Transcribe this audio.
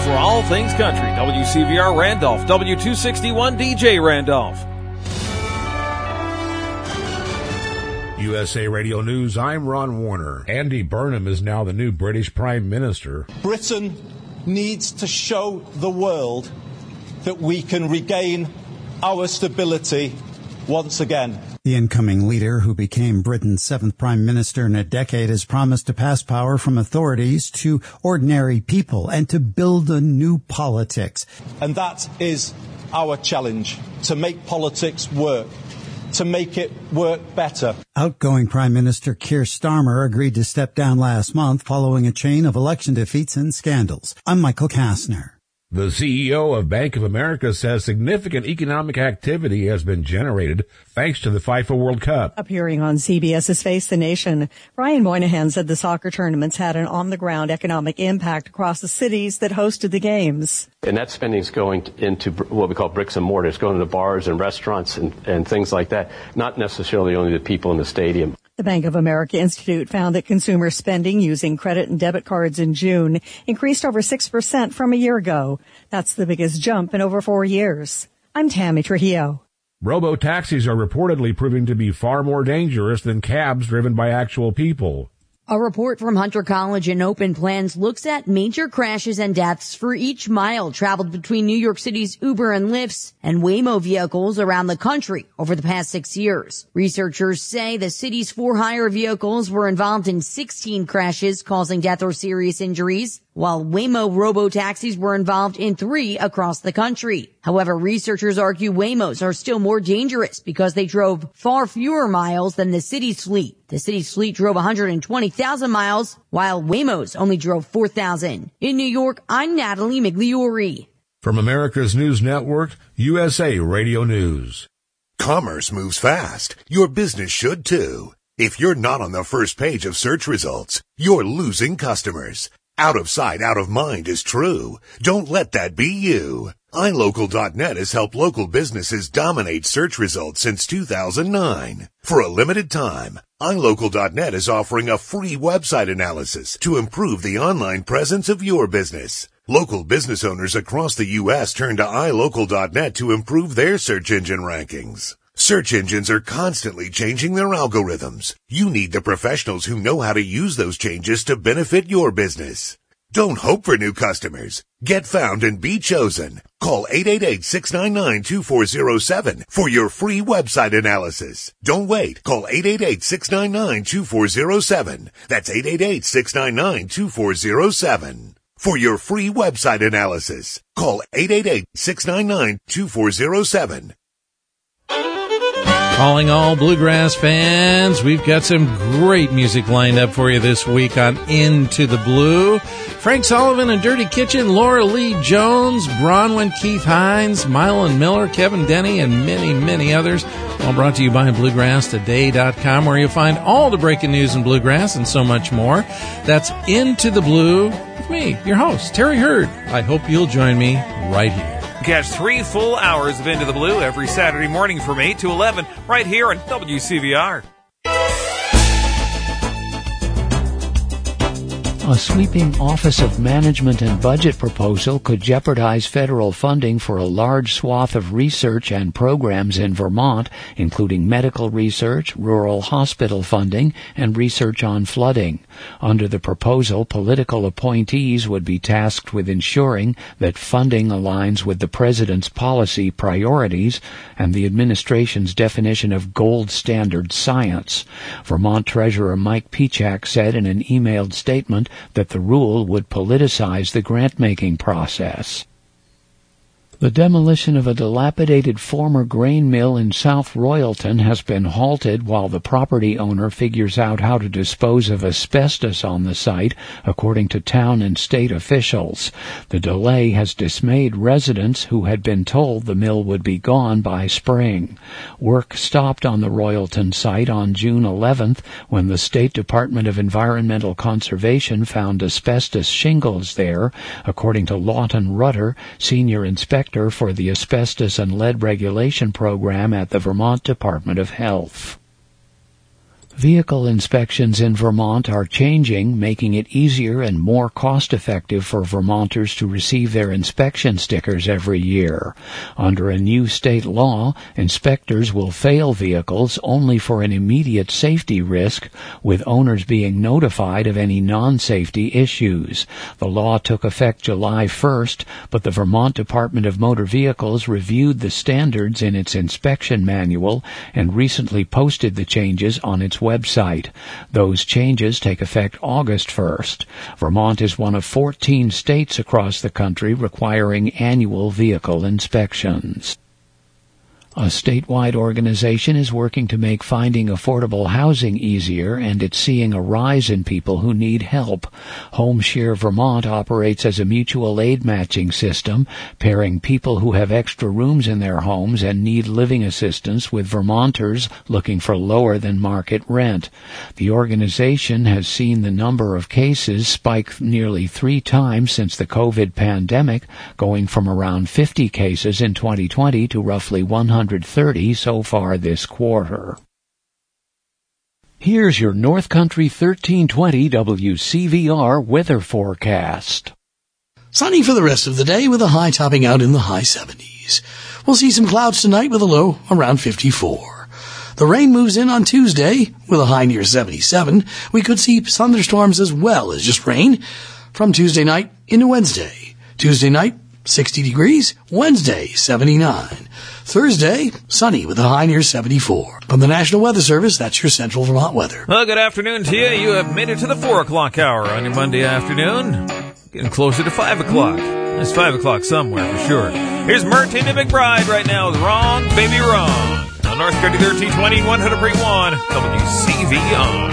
for all things country. WCVR Randolph, W261 DJ Randolph. USA Radio News, I'm Ron Warner. Andy Burnham is now the new British Prime Minister. Britain needs to show the world that we can regain our stability once again. The incoming leader, who became Britain's 7th Prime Minister in a decade, has promised to pass power from authorities to ordinary people and to build a new politics. And that is our challenge, to make politics work, to make it work better. Outgoing Prime Minister Keir Starmer agreed to step down last month following a chain of election defeats and scandals. I'm Michael Kastner. The CEO of Bank of America says significant economic activity has been generated thanks to the FIFA World Cup. Appearing on CBS's Face the Nation, Brian Moynihan said the soccer tournaments had an on-the-ground economic impact across the cities that hosted the games. And that spending is going into what we call bricks and mortar. It's going to bars and restaurants and things like that, not necessarily only the people in the stadium. The Bank of America Institute found that consumer spending using credit and debit cards in June increased over 6% from a year ago. That's the biggest jump in over 4 years. I'm Tammy Trujillo. Robo-taxis are reportedly proving to be far more dangerous than cabs driven by actual people. A report from Hunter College and Open Plans looks at major crashes and deaths for each mile traveled between New York City's Uber and Lyft and Waymo vehicles around the country over the past 6 years. Researchers say the city's for-hire vehicles were involved in 16 crashes causing death or serious injuries, while Waymo robo-taxis were involved in 3 across the country. However, researchers argue Waymos are still more dangerous because they drove far fewer miles than the city's fleet. The city's fleet drove 120,000 miles, while Waymos only drove 4,000. In New York, I'm Natalie Migliori. From America's News Network, USA Radio News. Commerce moves fast. Your business should too. If you're not on the first page of search results, you're losing customers. Out of sight, out of mind is true. Don't let that be you. iLocal.net has helped local businesses dominate search results since 2009. For a limited time, iLocal.net is offering a free website analysis to improve the online presence of your business. Local business owners across the U.S. turn to iLocal.net to improve their search engine rankings. Search engines are constantly changing their algorithms. You need the professionals who know how to use those changes to benefit your business. Don't hope for new customers. Get found and be chosen. Call 888-699-2407 for your free website analysis. Don't wait. Call 888-699-2407. That's 888-699-2407. For your free website analysis, call 888-699-2407. Calling all bluegrass fans, we've got some great music lined up for you this week on Into the Blue. Frank Sullivan and Dirty Kitchen, Laura Lee Jones, Bronwyn, Keith Hines, Mylan Miller, Kevin Denny, and many, many others. All brought to you by BluegrassToday.com, where you'll find all the breaking news in bluegrass and so much more. That's Into the Blue with me, your host, Terry Hurd. I hope you'll join me right here. Catch 3 full hours of Into the Blue every Saturday morning from 8 to 11 right here on WCVR. A sweeping Office of Management and Budget proposal could jeopardize federal funding for a large swath of research and programs in Vermont, including medical research, rural hospital funding, and research on flooding. Under the proposal, political appointees would be tasked with ensuring that funding aligns with the president's policy priorities and the administration's definition of gold standard science. Vermont Treasurer Mike Pichak said in an emailed statement that the rule would politicize the grant-making process. The demolition of a dilapidated former grain mill in South Royalton has been halted while the property owner figures out how to dispose of asbestos on the site, according to town and state officials. The delay has dismayed residents who had been told the mill would be gone by spring. Work stopped on the Royalton site on June 11th when the State Department of Environmental Conservation found asbestos shingles there, according to Lawton Rutter, senior inspector for the Asbestos and Lead Regulation Program at the Vermont Department of Health. Vehicle inspections in Vermont are changing, making it easier and more cost-effective for Vermonters to receive their inspection stickers every year. Under a new state law, inspectors will fail vehicles only for an immediate safety risk, with owners being notified of any non-safety issues. The law took effect July 1st, but the Vermont Department of Motor Vehicles reviewed the standards in its inspection manual and recently posted the changes on its website. Those changes take effect August 1st. Vermont is one of 14 states across the country requiring annual vehicle inspections. A statewide organization is working to make finding affordable housing easier, and it's seeing a rise in people who need help. HomeShare Vermont operates as a mutual aid matching system, pairing people who have extra rooms in their homes and need living assistance with Vermonters looking for lower than market rent. The organization has seen the number of cases spike nearly 3 times since the COVID pandemic, going from around 50 cases in 2020 to roughly 130 so far this quarter. Here's your North Country 1320 WCVR weather forecast. Sunny for the rest of the day with a high topping out in the high 70s. We'll see some clouds tonight with a low around 54. The rain moves in on Tuesday with a high near 77. We could see thunderstorms as well as just rain from Tuesday night into Wednesday. Tuesday night, 60 degrees. Wednesday, 79. Thursday, sunny with a high near 74. From the National Weather Service, that's your Central Vermont weather. Well, good afternoon to you. You have made it to the 4 o'clock hour on your Monday afternoon. Getting closer to 5 o'clock. It's 5 o'clock somewhere for sure. Here's Martina McBride right now with Wrong, Baby Wrong. On North Country 1320, 100.1 WCVR.